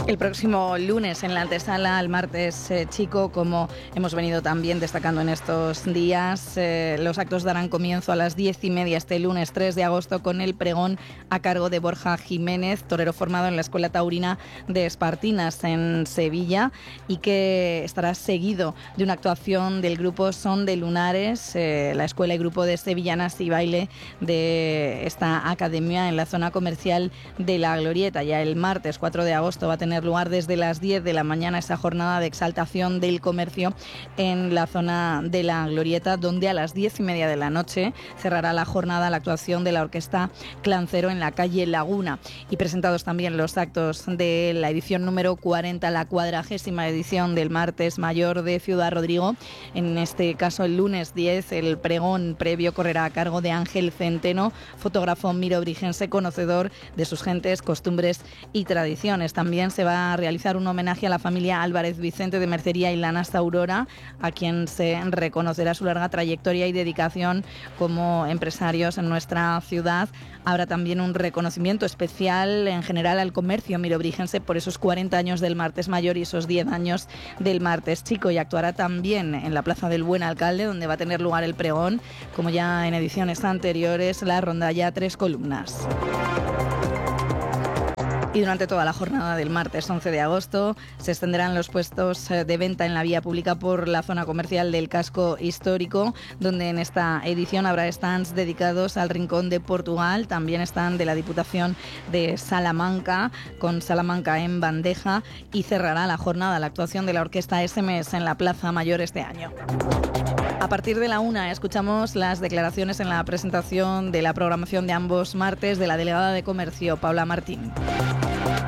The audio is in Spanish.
El próximo lunes, en la antesala al martes chico, como hemos venido también destacando en estos días, los actos darán comienzo a las 10:30 este lunes 3 de agosto con el pregón a cargo de Borja Jiménez, torero formado en la Escuela Taurina de Espartinas en Sevilla, y que estará seguido de una actuación del grupo Son de Lunares, la escuela y grupo de sevillanas y baile de esta academia en la zona comercial de La Glorieta. Ya el martes 4 de agosto va a tener lugar desde las 10 de la mañana esa jornada de exaltación del comercio en la zona de La Glorieta, donde a las 10:30 de la noche cerrará la jornada la actuación de la Orquesta Clancero en la calle Laguna. Y presentados también los actos de la edición número 40, la 40ª edición del Martes Mayor de Ciudad Rodrigo. En este caso, el lunes 10, el pregón previo correrá a cargo de Ángel Centeno, fotógrafo mirobrigense, conocedor de sus gentes, costumbres y tradiciones. También se va a realizar un homenaje a la familia Álvarez Vicente de Mercería y Lanas Aurora, a quien se reconocerá su larga trayectoria y dedicación como empresarios en nuestra ciudad. Habrá también un reconocimiento especial en general al comercio mirobrigense por esos 40 años del Martes Mayor y esos 10 años del Martes Chico, y actuará también en la Plaza del Buen Alcalde, donde va a tener lugar el pregón, como ya en ediciones anteriores, la rondalla Tres Columnas. Y durante toda la jornada del martes 11 de agosto se extenderán los puestos de venta en la vía pública por la zona comercial del casco histórico, donde en esta edición habrá stands dedicados al Rincón de Portugal, también stand de la Diputación de Salamanca, con Salamanca en bandeja, y cerrará la jornada la actuación de la Orquesta SMS en la Plaza Mayor este año. A partir de la 1 escuchamos las declaraciones en la presentación de la programación de ambos martes de la delegada de Comercio, Paula Martín.